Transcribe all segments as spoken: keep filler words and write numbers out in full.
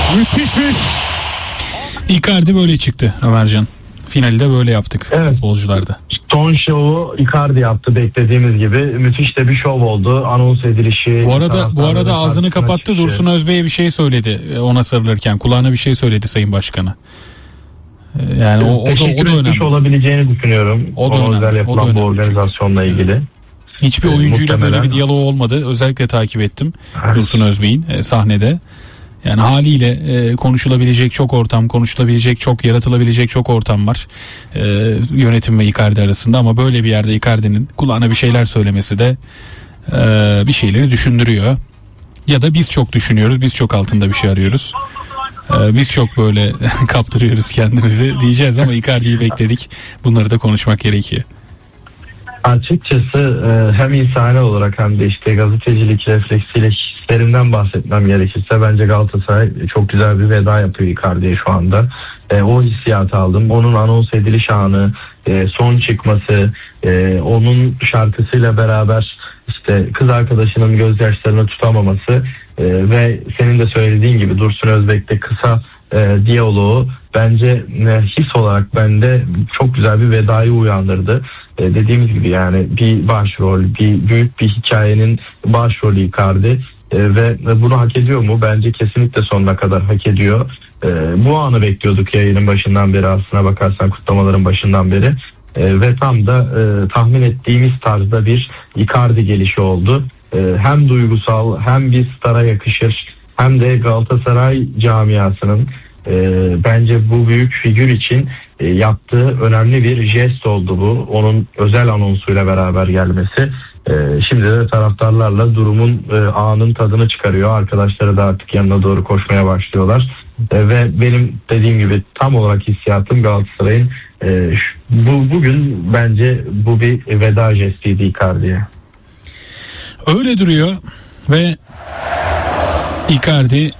Müthiş bir Icardi böyle çıktı Ömercan. Finalde böyle yaptık evet. futbolcularda. Son şovu Icardi yaptı beklediğimiz gibi. Müthiş de bir şov oldu. Anons edilişi. Bu arada bu arada ağzını kapattı. Çıkışı. Dursun Özbey'e bir şey söyledi ona sarılırken. Kulağına bir şey söyledi Sayın Başkan'a. Yani o, o da o da önemli. olabileceğini düşünüyorum. O da önemli. Özel yapılan o da bu organizasyonla çünkü. ilgili. Hiçbir oyuncuyla ee, böyle bir diyalog olmadı. Özellikle takip ettim evet. Dursun Özbey'in e, sahnede. Yani haliyle e, konuşulabilecek çok ortam, konuşulabilecek çok, yaratılabilecek çok ortam var e, yönetim ve Icardi arasında. Ama böyle bir yerde Icardi'nin kulağına bir şeyler söylemesi de e, bir şeyleri düşündürüyor. Ya da biz çok düşünüyoruz, biz çok altında bir şey arıyoruz. E, biz çok böyle kaptırıyoruz kendimizi diyeceğiz ama Icardi'yi bekledik. Bunları da konuşmak gerekiyor. Açıkçası hem insani olarak hem de işte gazetecilik refleksiyle hislerinden bahsetmem gerekirse bence Galatasaray çok güzel bir veda yapıyor Icardi'ye şu anda. O hissiyatı aldım. Onun anons ediliş anı, son çıkması, onun şarkısıyla beraber işte kız arkadaşının gözyaşlarını tutamaması ve senin de söylediğin gibi Dursun Özbek'te kısa diyaloğu bence his olarak bende çok güzel bir vedayı uyandırdı. Dediğimiz gibi yani bir başrol, bir büyük bir hikayenin başrolü Icardi e, ve bunu hak ediyor mu? Bence kesinlikle sonuna kadar hak ediyor. E, bu anı bekliyorduk yayının başından beri, aslına bakarsan kutlamaların başından beri e, ve tam da e, tahmin ettiğimiz tarzda bir Icardi gelişi oldu. E, hem duygusal hem bir stara yakışır hem de Galatasaray camiasının e, bence bu büyük figür için yaptığı önemli bir jest oldu bu. Onun özel anonsuyla beraber gelmesi. Şimdi de taraftarlarla durumun anın tadını çıkarıyor. Arkadaşları da artık yanına doğru koşmaya başlıyorlar. Ve benim dediğim gibi tam olarak hissiyatım Galatasaray'ın bu bugün bence bu bir veda jestiydi Icardi'ye. Öyle duruyor ve Icardi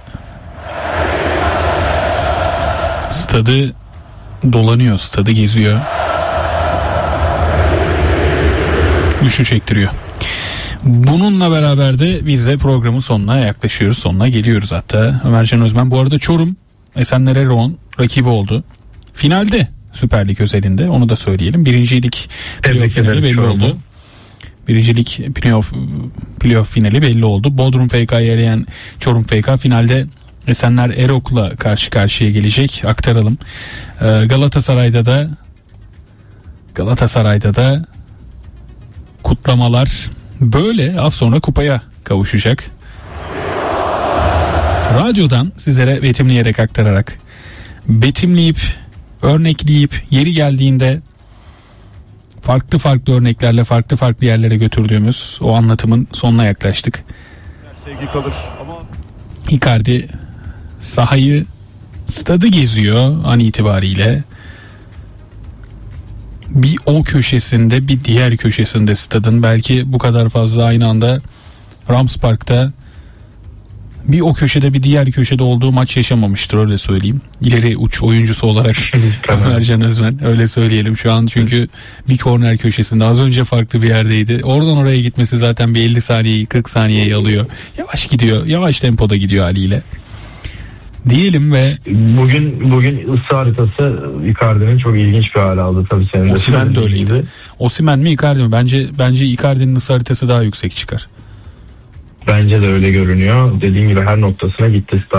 stadı dolanıyor, stadı geziyor. Üçü çektiriyor. Bununla beraber de biz de programın sonuna yaklaşıyoruz. Sonuna geliyoruz hatta. Ömercan Özmen bu arada Çorum Esenler Erdoğan rakibi oldu. Finalde Süper Lig özelinde, onu da söyleyelim. Birincilik playoff finali belli oldu. Birincilik playoff, playoff finali belli oldu. Bodrum F K'yı eleyen Çorum F K finalde Esenler Erok'la karşı karşıya gelecek. Aktaralım. Ee, Galatasaray'da da Galatasaray'da da kutlamalar böyle az sonra kupaya kavuşacak. Radyodan sizlere betimleyerek aktararak, betimleyip, örnekleyip, yeri geldiğinde farklı farklı örneklerle farklı farklı yerlere götürdüğümüz o anlatımın sonuna yaklaştık. Sevgi kalır ama Icardi sahayı, stadı geziyor an itibariyle. Bir o köşesinde, bir diğer köşesinde stadın, belki bu kadar fazla aynı anda Rams Park'ta bir o köşede bir diğer köşede olduğu maç yaşamamıştır, öyle söyleyeyim. İleri uç oyuncusu olarak Ömercan Özmen, öyle söyleyelim şu an, çünkü bir korner köşesinde, az önce farklı bir yerdeydi. Oradan oraya gitmesi zaten bir elli saniyeyi kırk saniyeyi alıyor. Yavaş gidiyor, yavaş tempoda gidiyor haliyle. Diyelim ve bugün bugün ısı haritası Icardi'nin çok ilginç bir hale aldı tabii, senin de. Osimhen de öyleydi. Osimhen mi Icardi mi? Bence bence Icardi'nin ısı haritası daha yüksek çıkar. Bence de öyle görünüyor. Dediğim gibi her noktasına gitti.